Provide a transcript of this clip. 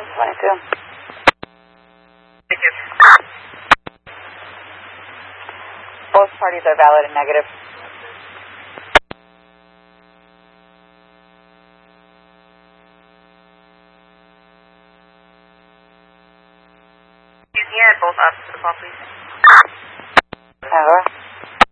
22. Thank you. Both parties are valid and negative. Yeah, both up to the call, please. Over.